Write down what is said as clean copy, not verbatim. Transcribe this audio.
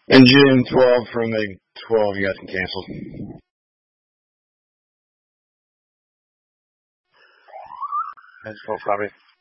Engine 12 from the 12, you guys can cancel. That's full copy.